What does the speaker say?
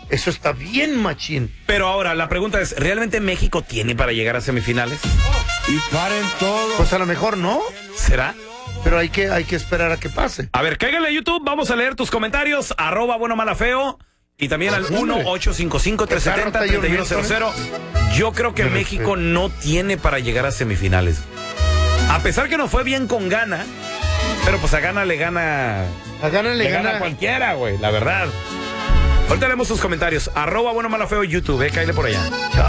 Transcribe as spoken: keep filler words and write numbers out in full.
Eso está bien machín. Pero ahora, la pregunta es, ¿realmente México tiene para llegar a semifinales? Y paren todo. Pues a lo mejor no, ¿Será? pero hay que, hay que esperar a que pase. A ver, cáiganle a YouTube, vamos a leer tus comentarios, arroba bueno mala feo, y también al uno ocho cinco cinco, tres siete cero, tres uno cero cero. Yo creo que México no tiene para llegar a semifinales. A pesar que no fue bien con Ghana, pero pues a Ghana le gana... A Ghana le, le gana, gana cualquiera, güey, la verdad. Ahorita leemos tus comentarios, arroba bueno mala feo YouTube, eh, cáile por allá.